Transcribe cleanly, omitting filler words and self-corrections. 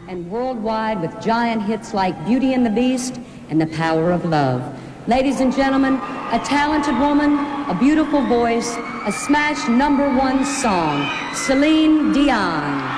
and worldwide with giant hits like Beauty and the Beast and The Power of Love. Ladies and gentlemen, a talented woman, a beautiful voice, a smash #1 song, Celine Dion.